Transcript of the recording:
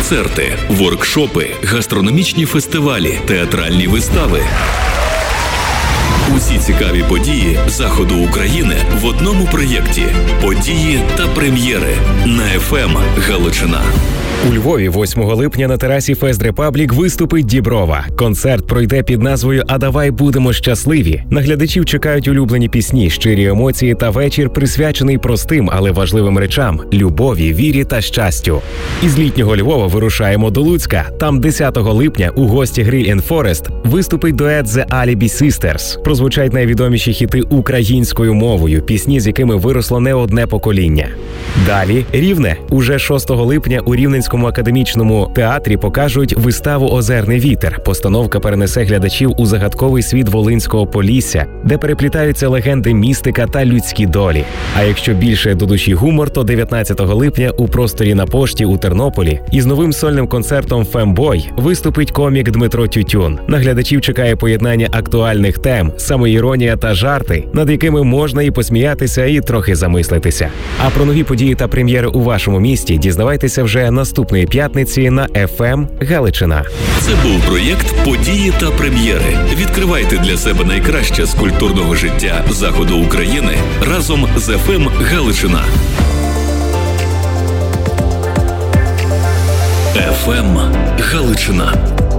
концерти, воркшопи, гастрономічні фестивалі, театральні вистави. Усі цікаві події Заходу України в одному проєкті. Події та прем'єри на FM Галичина. У Львові 8 липня на терасі Фест Репаблік виступить Діброва. Концерт пройде під назвою «А давай будемо щасливі». На глядачів чекають улюблені пісні, щирі емоції та вечір, присвячений простим, але важливим речам – любові, вірі та щастю. Із літнього Львова вирушаємо до Луцька. Там 10 липня у гості Grill & Forest виступить дует The Alibi Sisters. Прозвучать найвідоміші хіти українською мовою, пісні, з якими виросло не одне покоління. Далі Рівне. Уже 6 липня у Рівненському академічному театрі покажуть виставу «Озерний вітер». Постановка перенесе глядачів у загадковий світ Волинського Полісся, де переплітаються легенди, містика та людські долі. А якщо більше до душі гумор, то 19 липня у просторі на Пошті у Тернополі із новим сольним концертом «Фембой» виступить комік Дмитро Тютюн. На глядачів чекає поєднання актуальних тем, самоіронія та жарти, над якими можна і посміятися, і трохи замислитися. А про нові події та прем'єри у вашому місті дізнавайтеся вже наступної п'ятниці на FM Галичина. Це був проєкт «Події та прем'єри». Відкривайте для себе найкраще з культурного життя Заходу України разом з FM Галичина. FM Галичина.